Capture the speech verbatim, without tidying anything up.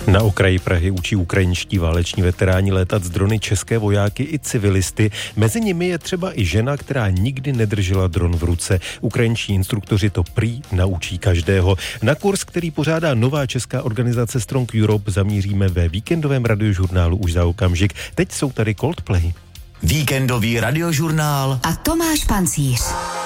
Na okraji Prahy učí ukrajinští váleční veteráni létat z drony české vojáky i civilisty. Mezi nimi je třeba i žena, která nikdy nedržela dron v ruce. Ukrajinští instruktoři to prý naučí každého. Na kurz, který pořádá nová česká organizace Strong Europe, zamíříme ve víkendovém radiožurnálu už za okamžik. Teď jsou tady Coldplay. Víkendový radiožurnál a Tomáš Pancíř.